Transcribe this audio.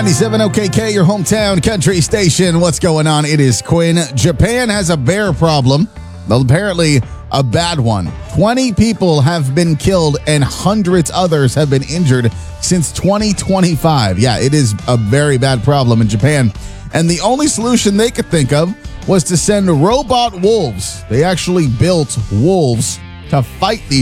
97 OKK, your hometown country station. What's going on? It is Quinn. Japan has a bear problem. Well, apparently a bad one. 20 people have been killed and hundreds others have been injured since 2025. Yeah, it is a very bad problem in Japan. And the only solution they could think of was to send robot wolves. They actually built wolves to fight these